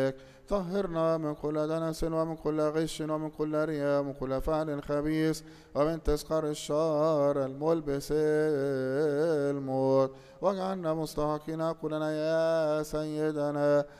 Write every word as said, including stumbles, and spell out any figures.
طهرنا من كل دنس ومن كل غش ومن كل رياء ومن كل فعل خبيث ومن تسخر الشر الملبس الموت، واجعلنا مستحقين كلنا يا سيدنا